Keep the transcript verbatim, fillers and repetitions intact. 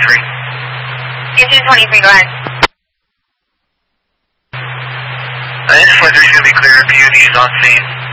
twenty-three. Houston twenty-three, go ahead. Uh, Houston twenty-three is going to be clear. P U D's on scene.